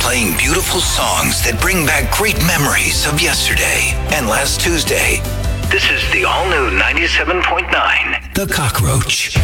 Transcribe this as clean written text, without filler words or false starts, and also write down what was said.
playing beautiful songs that bring back great memories of yesterday and last Tuesday. This is the all-new 97.9, The Cockroach.